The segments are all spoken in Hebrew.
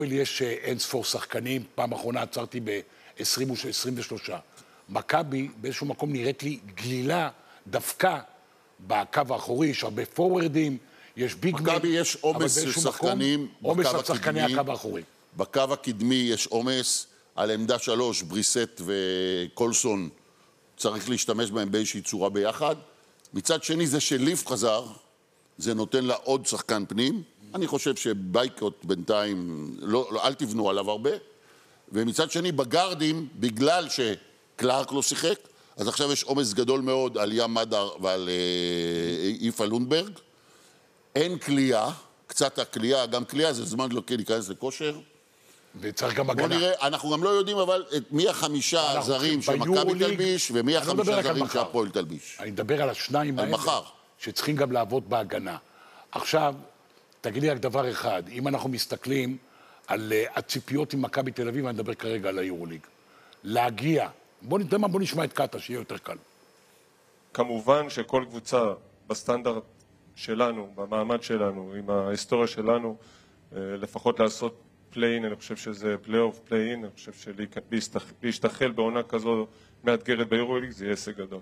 יש אין ספור שחקנים, פעם אחרונה עצרתי ב-20 או 23. מכבי באיזשהו מקום נראית לי גלילה דווקא בקו האחורי, יש הרבה פורורדים, יש ביגמן. מכבי יש עומס של שחקנים עומס על שחקני הקו האחורי. בקו הקדמי יש עומס, על עמדה 3, בריסט וקולסון צריך להשתמש בהם באיזושהי צורה ביחד. מצד שני זה שליף חזר, זה נותן לה עוד שחקן פנים. אני חושב שבייקוט בינתיים, אל תבנו עליו הרבה. ומצד שני בגרדים, בגלל שקלארק לא שיחק, אז עכשיו יש עומס גדול מאוד על ים מדר ועל איפה לונברג. אין קליעה, קצת הקליעה, גם קליעה זה זמן לא להיכנס לכושר. וצריך גם הגנה. בוא נראה, אנחנו גם לא יודעים אבל מי החמישה זרים שמכבי תלביש ומי החמישה זרים שהפועל תלביש. אני מדבר על השניים האלה שצריכים גם לעבוד בהגנה. עכשיו, תגיד לי רק דבר אחד, אם אנחנו מסתכלים על הציפיות עם מכבי תל אביב, אני מדבר כרגע על היורוליג. להגיע, בוא נשמע את קאטה, שיהיה יותר קל. כמובן שכל קבוצה בסטנדרט שלנו, במעמד שלנו, עם ההיסטוריה שלנו, לפחות לעשות פליין, אני חושב שזה פלייאוף, פליין, אני חושב שלהשתחל בעונה כזו מאתגרת ביורוליג, זה יהיה הישג גדול.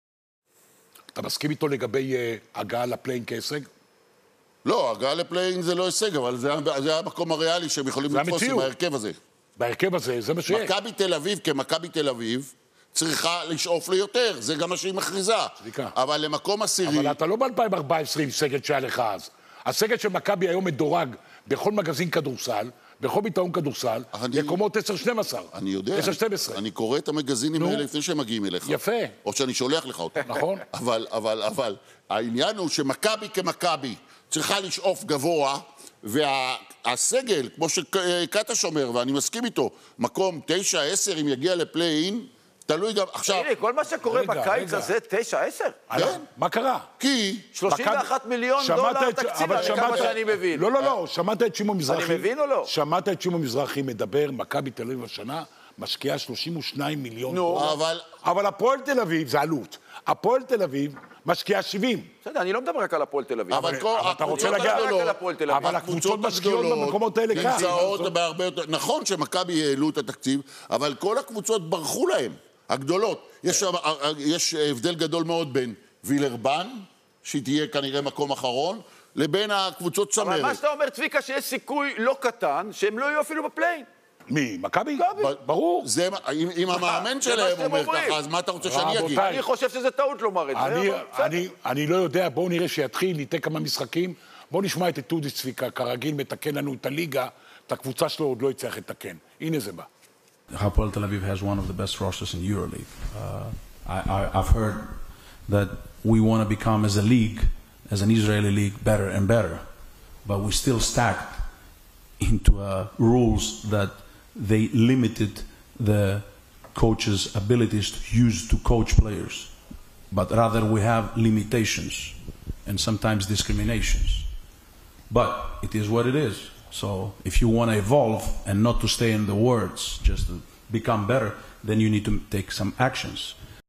אתה מסכים איתו לגבי הגעה לפליין כהישג? לא, הגעה לפליין זה לא הישג, אבל זה המקום הריאלי שהם יכולים לתפוס עם ההרכב הזה. בהרכב הזה, זה מה שיש. מכבי תל אביב כמכבי תל אביב צריכה לשאוף ליותר, זה גם מה שהיא מכריזה. אבל למקום עשירי... אבל אתה לא ב-2014 עם סגל שהיה לך אז. הסגל של מכבי היום מדורג בכל מגזין כדורסל, בכל ביטאון כדורסל, מקומות 10-12. אני יודע. 10-12. אני קורא את המגזינים האלה לפני שהם מגיעים אליך. יפה. או שאני שולח לך אותם. נכון. אבל העניין הוא שמכבי כמכבי צריכה לשאוף גבוה, והסגל, כמו שקטש אומר, ואני מסכים איתו, מקום 9-10 אם יגיע לפליין, תלוי גם עכשיו... תראי, כל מה שקורה בקיץ הזה, 9-10? כן. מה קרה? כי... 31 מיליון דולר תקציב, כמה שאני מבין. לא, שמעת את שמעון מזרחי. אני מבין או לא? שמעת את שמעון מזרחי מדבר, מכבי תל אביב השנה, משקיעה 32 מיליון דולר. אבל הפועל תל אביב, זה עלות. הפועל תל אביב משקיעה 70. בסדר, אני לא מדבר רק על הפועל תל אביב. אבל אתה רוצה להגיע... אבל הקבוצות משקיעות במקומות האלה כאן. נמצאות בהרבה יותר... נכון שמכבי העלו את התקציב, אבל כל הקבוצות ברחו להם. הגדולות. יש הבדל גדול מאוד בין וילרבן, שהיא תהיה כנראה מקום אחרון, לבין הקבוצות צמרת. אבל מה שאתה אומר, צביקה, שיש סיכוי לא קטן, שהם לא יהיו אפילו בפליין. מי? מכבי? ברור. אם המאמן שלהם אומר ככה, אז מה אתה רוצה שאני אגיד? אני חושב שזה טעות לומר את זה. אני לא יודע, בואו נראה שיתחיל, ניתן כמה משחקים. בואו נשמע את טודי צביקה, כרגיל מתקן לנו את הליגה, את הקבוצה שלו עוד לא יצטרך לתקן. הנה זה בא. Hapoel Tel Aviv has one of the best rosters in EuroLeague. I've heard that we want to become as a league, as an Israeli league, better and better. But we still stacked into rules that they limited the coaches' abilities to coach players. But rather we have limitations and sometimes discriminations. But it is what it is. So if you want to evolve and not to stay in the words, just to become better, then you need to take some actions.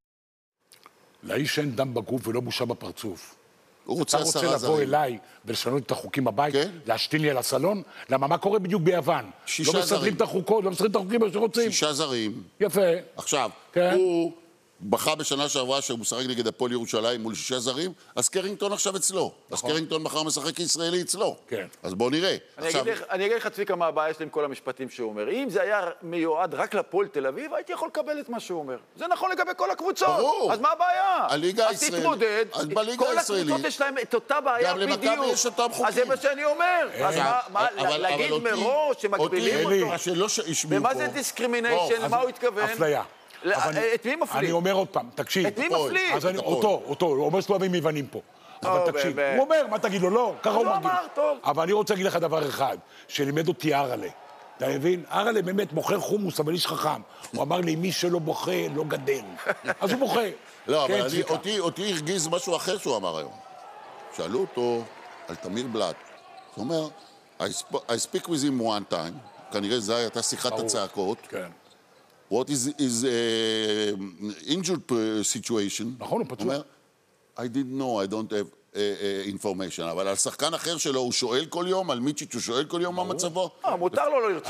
לאיש אין דם בגוף ולא בושה בפרצוף. הוא רוצה אתה רוצה לבוא אליי ולשנות את החוקים הבית, להשתין לי על הסלון? למה, מה קורה בדיוק ביוון? לא מסדרים את החוקות, לא מסדרים את החוקים שרוצים. 6 זרים. יפה. עכשיו, הוא בכה בשנה שעברה שהוא משחק נגד הפועל ירושלים מול 6 זרים, אז קרינגטון עכשיו אצלו. אז קרינגטון מחר משחק ישראלי אצלו. כן. אז בואו נראה. אני אגיד לך, צביקה, מה הבעיה שלי עם כל המשפטים שהוא אומר. אם זה היה מיועד רק לפועל תל אביב, הייתי יכול לקבל את מה שהוא אומר. זה נכון לגבי כל הקבוצות. ברור. אז מה הבעיה? הליגה הישראלית. אז תתמודד. אז בליגה הישראלית. כל הקבוצות יש להם את אותה בעיה בדיוק. גם למכבי יש אותם חוקים. אז זה מה שאני אומר. אז להגיד מראש שמגבילים אותו. ומה זה דיסקרימיניישן? למה הוא התכוון? אפליה. את מי מפליג? אני אומר עוד פעם, תקשיב. את מי מפליג? אותו, הוא אומר שאתה אוהבים יוונים פה. אבל תקשיב, הוא אומר, מה תגיד לו? לא, ככה הוא מרגיש. אבל אני רוצה להגיד לך דבר אחד, שלימד אותי ארלה. אתה מבין? ארלה באמת מוכר חומוס, אבל איש חכם. הוא אמר לי, מי שלא בוכה, לא גדל. אז הוא בוכה. לא, אבל אותי הרגיז משהו אחר שהוא אמר היום. שאלו אותו על תמיר בלאט. הוא אומר, I speak with him one time, כנראה זו הייתה שיחת הצעקות. כן. What is injured situation? נכון, הוא פצוע. I didn't know, I don't have... אינפורמיישן, אבל על שחקן אחר שלו הוא שואל כל יום, על מיצ'יץ' הוא שואל כל יום מה מצבו? מותר לו לא לרצות.